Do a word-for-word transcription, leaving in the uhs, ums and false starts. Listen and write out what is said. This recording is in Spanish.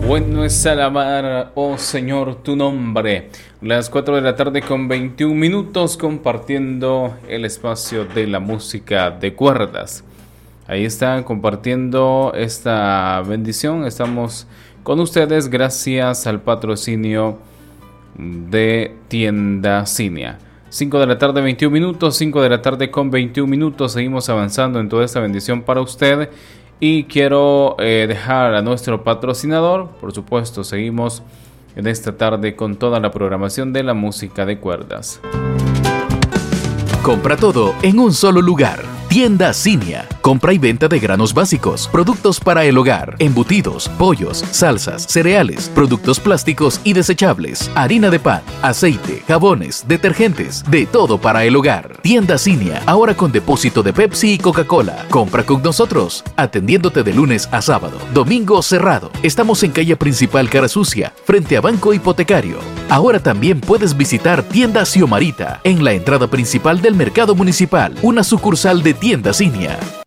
Bueno es alabar, oh Señor, tu nombre. Las cuatro de la tarde con veintiún minutos, compartiendo el espacio de la música de cuerdas. Ahí están compartiendo esta bendición. Estamos con ustedes gracias al patrocinio de Tienda Cinia. cinco de la tarde, veintiún minutos, cinco de la tarde con veintiún minutos. Seguimos avanzando en toda esta bendición para usted. Y quiero eh, dejar a nuestro patrocinador, por supuesto, seguimos en esta tarde con toda la programación de la música de cuerdas. Compra todo en un solo lugar. Tienda Cinia. Compra y venta de granos básicos, productos para el hogar, embutidos, pollos, salsas, cereales, productos plásticos y desechables, harina de pan, aceite, jabones, detergentes, de todo para el hogar. Tienda Cinia, ahora con depósito de Pepsi y Coca-Cola. Compra con nosotros, atendiéndote de lunes a sábado, domingo cerrado. Estamos en calle principal Cara Sucia, frente a Banco Hipotecario. Ahora también puedes visitar Tienda Xiomarita, en la entrada principal del mercado municipal, una sucursal de Tienda Cinia.